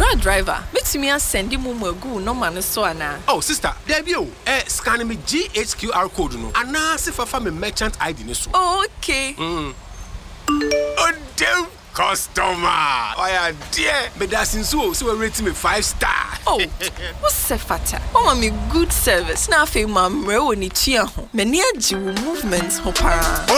Bra driver, metumi asɛnde mu magu no ma no so ana. Oh, sister, there be o. Scan me GHQR code no. Ana se fafa me merchant ID ni so. Oh, okay. Oh, damn customer. Oh, yeah, dear. Me da sinso so we rate me 5 star. Oh, what's fata? Mama me good service. Na fe mamre woni tua ho. Mani agi wo movements ho para.